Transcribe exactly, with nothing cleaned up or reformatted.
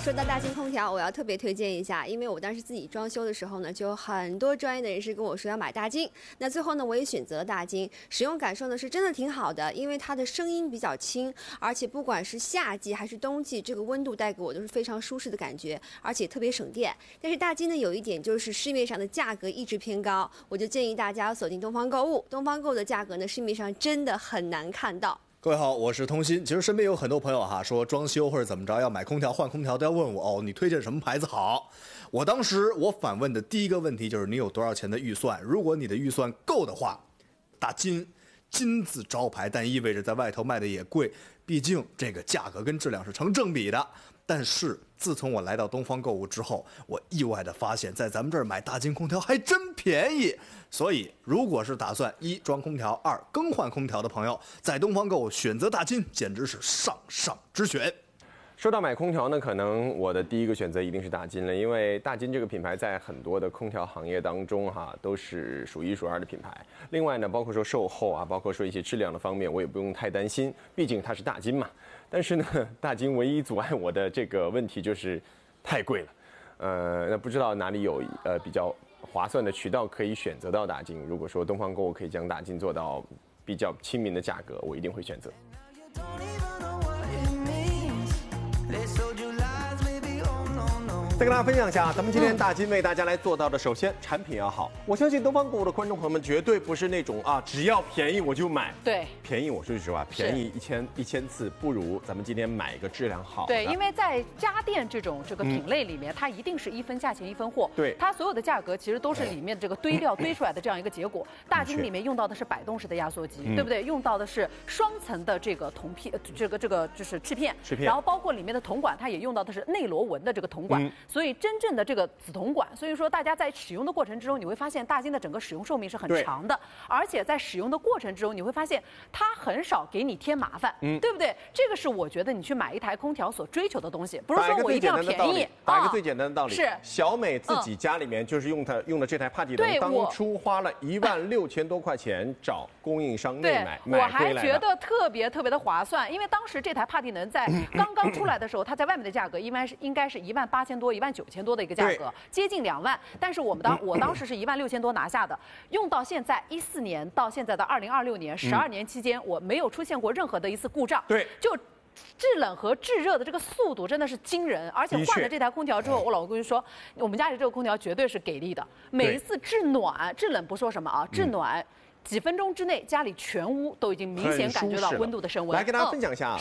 说到大金空调，我要特别推荐一下，因为我当时自己装修的时候呢，就有很多专业的人士跟我说要买大金。那最后呢，我也选择了大金，使用感受呢是真的挺好的，因为它的声音比较轻，而且不管是夏季还是冬季，这个温度带给我都是非常舒适的感觉，而且特别省电。但是大金呢有一点就是市面上的价格一直偏高，我就建议大家锁定东方购物。东方购物的价格呢，市面上真的很难看到。 各位好，我是通信。其实身边有很多朋友哈，说装修或者怎么着要买空调换空调，都要问我哦，你推荐什么牌子好？我当时我反问的第一个问题就是你有多少钱的预算？如果你的预算够的话，大金金字招牌，但意味着在外头卖的也贵，毕竟这个价格跟质量是成正比的。但是自从我来到东方购物之后，我意外的发现，在咱们这儿买大金空调还真便宜。所以，如果是打算一装空调、二更换空调的朋友，在东方购物选择大金，简直是上上之选。 说到买空调呢，可能我的第一个选择一定是大金了，因为大金这个品牌在很多的空调行业当中哈都是数一数二的品牌。另外呢，包括说售后啊，包括说一些质量的方面，我也不用太担心，毕竟它是大金嘛。但是呢，大金唯一阻碍我的这个问题就是太贵了。呃，那不知道哪里有呃比较划算的渠道可以选择到大金。如果说东方购物可以将大金做到比较亲民的价格，我一定会选择。再跟大家分享一下，咱们今天大金为大家来做到的，首先产品要好。我相信东方购物的观众朋友们绝对不是那种啊，只要便宜我就买。 对， 便宜我说句实话，便宜一千一千次不如咱们今天买一个质量好的。 对，因为在家电这种这个品类里面，嗯、它一定是一分价钱一分货。 对， 它所有的价格其实都是里面这个堆料堆出来的这样一个结果。大金里面用到的是摆动式的压缩机，嗯、对不对？用到的是双层的这个铜片，这个这个就是翅片。 翅片。 然后包括里面的铜管，它也用到的是内螺纹的这个铜管。嗯、所以真正的这个紫铜管，所以说大家在使用的过程之中，你会发现大金的整个使用寿命是很长的，而且在使用的过程之中，你会发现它很少给你添麻烦，嗯，对不对？这个是我觉得你去买一台空调所追求的东西，不是说我一定要便宜。 打一个最简单的道理， 是小美自己家里面就是用它用的这台帕蒂能，当初花了一万六千多块钱找供应商内买， 我还觉得特别特别的划算，因为当时这台帕蒂能在刚刚出来的时候，它在外面的价格应该是应该是一万八千多、一万九千多的一个价格。接近两万，但是我们当我当时是一万六千多拿下的，用到现在一四年到现在的二零二六年十二年期间，我没有出现过任何的一次故障。 对， 就制冷和制热的这个速度真的是惊人，而且换了这台空调之后，我老公就说，我们家里这个空调绝对是给力的，每一次制暖、制冷不说什么啊，制暖。几分钟之内，家里全屋都已经明显感觉到温度的升温。 来跟大家分享一下，